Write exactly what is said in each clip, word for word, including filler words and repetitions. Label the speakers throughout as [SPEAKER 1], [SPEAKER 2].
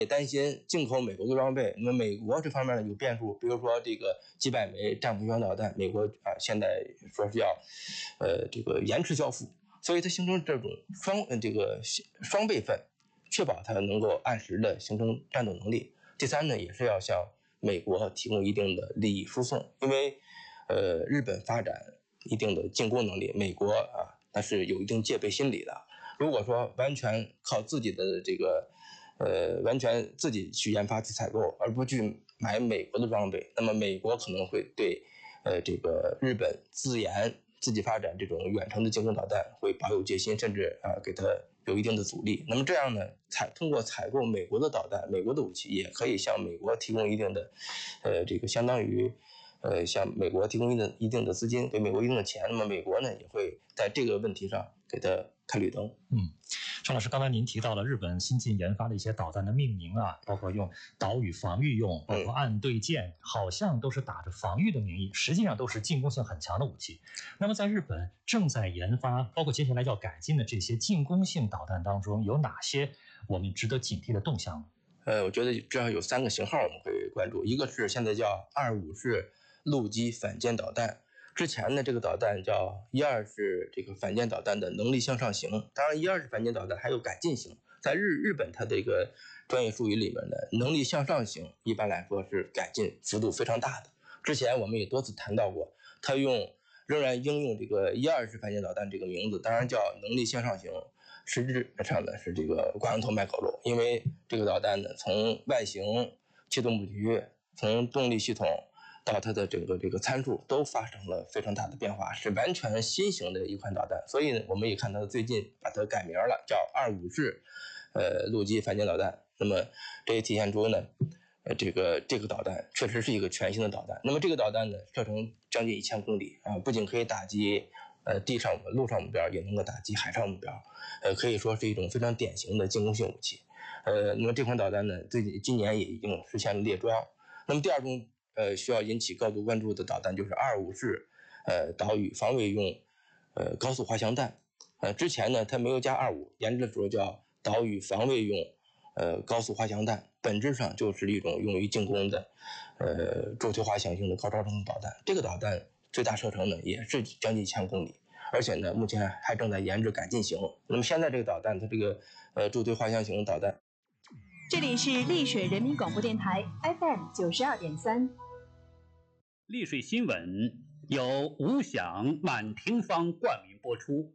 [SPEAKER 1] 也担心进口美国的装备。那么美国这方面呢有变数，比如说这个几百枚战斧巡航导弹，美国啊现在说是要呃这个延迟交付，所以它形成这种双这个双备份，确保它能够按时的形成战斗能力。第三呢，也是要向美国提供一定的利益输送，因为呃日本发展一定的进攻能力，美国啊它是有一定戒备心理的。如果说完全靠自己的这个呃完全自己去研发去采购，而不去买美国的装备，那么美国可能会对呃这个日本自研自己发展这种远程的进攻导弹会保有戒心，甚至啊给它有一定的阻力。那么这样呢，采通过采购美国的导弹、美国的武器，也可以向美国提供一定的呃这个相当于呃向美国提供一定一定的资金，给美国一定的钱。那么美国呢也会在这个问题上给它开绿灯。
[SPEAKER 2] 嗯，邵老师，刚才您提到了日本新近研发的一些导弹的命名啊，包括用岛屿防御用，包括岸对舰，好像都是打着防御的名义，实际上都是进攻性很强的武器。那么在日本正在研发，包括接下来要改进的这些进攻性导弹当中，有哪些我们值得警惕的动向呢？
[SPEAKER 1] 呃，我觉得至少有三个型号我们可以关注，一个是现在叫二五式陆基反舰导弹。之前呢，这个导弹叫一二式这个反舰导弹的能力向上型。当然，一二式反舰导弹还有改进型，在日日本它这个专业术语里面呢，能力向上型一般来说是改进幅度非常大的。之前我们也多次谈到过，它用仍然应用这个一二式反舰导弹这个名字，当然叫能力向上型，实质上呢是这个挂羊头卖狗肉，因为这个导弹呢从外形、气动布局、从动力系统到它的整个这个参数都发生了非常大的变化，是完全新型的一款导弹。所以呢，我们也看到最近把它改名了，叫二五式呃陆基反舰导弹。那么这也体现出呢，呃这个这个导弹确实是一个全新的导弹。那么这个导弹呢，射程将近一千公里啊，不仅可以打击呃地上陆上目标，也能够打击海上目标，呃可以说是一种非常典型的进攻性武器。呃，那么这款导弹呢，最近今年也已经实现了列装。那么第二种呃，需要引起高度关注的导弹就是二五式，呃，岛屿防卫用，呃，高速滑翔弹。呃，之前呢，它没有加二五，研制的时候叫岛屿防卫用，呃，高速滑翔弹，本质上就是一种用于进攻的，呃，助推滑翔型的高超声导弹。这个导弹最大射程呢也是将近一千公里，而且呢，目前还正在研制改进型。那么现在这个导弹，它这个呃助推滑翔型导弹。
[SPEAKER 3] 这里是丽水人民广播电台 F M 九十二点三。
[SPEAKER 4] 丽水新闻由吴响、满庭芳冠名播出。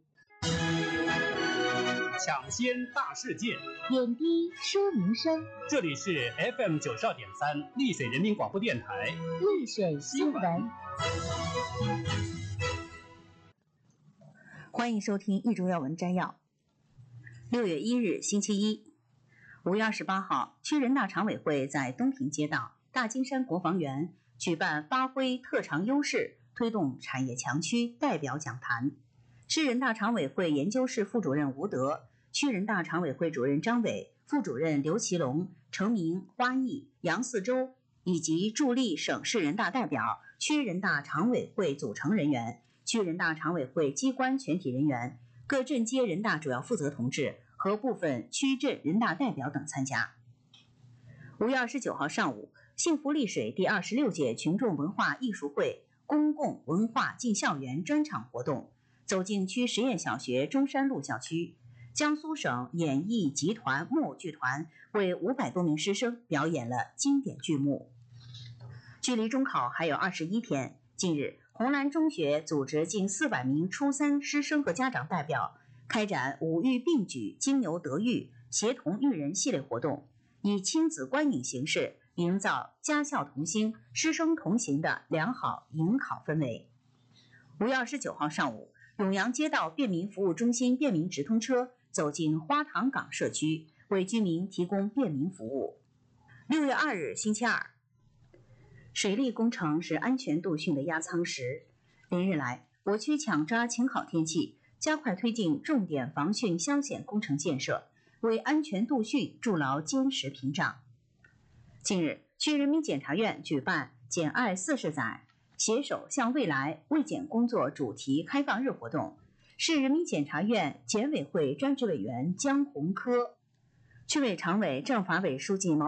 [SPEAKER 4] 抢先大事件，
[SPEAKER 5] 点滴说民生。
[SPEAKER 4] 这里是 F M 九十二点三丽水人民广播电台
[SPEAKER 5] 丽水新闻。
[SPEAKER 6] 欢迎收听一周要闻摘要。六月一日，星期一。五月二十八号，区人大常委会在东平街道大金山国防园举办发挥特长优势推动产业强区代表讲坛。市人大常委会研究室副主任吴德、区人大常委会主任张伟、副主任刘其龙、程明、花毅、杨四周以及助力省市人大代表、区人大常委会组成人员、区人大常委会机关全体人员、各镇街人大主要负责同志和部分区镇人大代表等参加。五月二十九号上午，幸福丽水第二十六届群众文化艺术会公共文化进校园专场活动走进区实验小学中山路校区，江苏省演艺集团木偶剧团为五百多名师生表演了经典剧目。距离中考还有二十一天，近日红蓝中学组织近四百名初三师生和家长代表开展五育并举、金牛得育、协同育人系列活动，以亲子观影形式营造家校同心、师生同行的良好迎考氛围。五月二十九号上午，永阳街道便民服务中心便民直通车走进花塘港社区，为居民提供便民服务。六月二日，星期二。水利工程是安全度汛的压舱石。连日来，我区抢抓晴好天气，加快推进重点防汛消险工程建设，为安全度汛筑牢坚实屏障。近日，区人民检察院举办检爱四十载携手向未来卫检工作主题开放日活动，市人民检察院检委会专职委员江洪科、 区委常委、政法委书记毛